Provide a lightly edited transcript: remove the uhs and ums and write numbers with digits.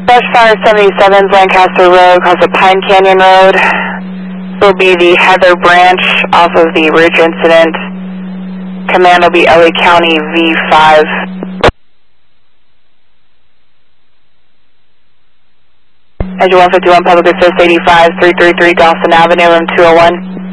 Brushfire 77's Lancaster Road, across the Pine Canyon Road. Will be the Heather branch off of the Ridge incident. Command will be LA County V5. Engine 151, Public Assist 85, 333 Dawson Avenue, room 201.